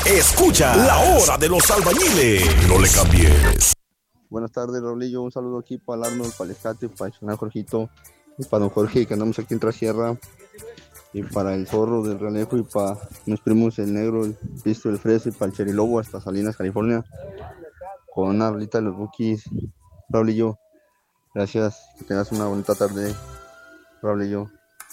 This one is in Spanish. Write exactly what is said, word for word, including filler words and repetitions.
Escucha La Hora de los Albañiles. No le cambies. Buenas tardes, Raulillo. Un saludo aquí para el Arnold, para el Escate, para el Senado Jorgito, y para don Jorge, que andamos aquí en Trasierra, y para el Zorro del Ralejo, y para mis primos, el Negro, el Pisto, el Fresa, y para el Cherilobo, hasta Salinas, California, con una rolita de los Bukis. Raulillo, gracias. Que tengas una bonita tarde, Raulillo.